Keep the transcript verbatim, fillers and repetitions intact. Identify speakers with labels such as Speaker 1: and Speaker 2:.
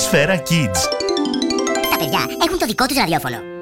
Speaker 1: Σφαίρα Kids.
Speaker 2: Τα παιδιά έχουν το δικό τους ραδιόφωνο.